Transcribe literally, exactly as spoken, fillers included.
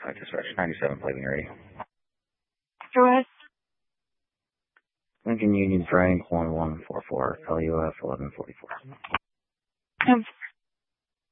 Uh, dispatch ninety-seven, plate ready. Go ahead. Lincoln Union Frank one one four four, L U F eleven forty-four. Um,